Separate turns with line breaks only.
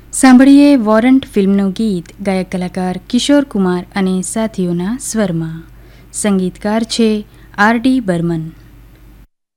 સાંભળીએ વોરંટ ફિલ્મનું ગીત ગાયક કલાકાર કિશોર કુમાર અને સાથીઓના સ્વરમાં. સંગીતકાર છે આર.ડી. બર્મન.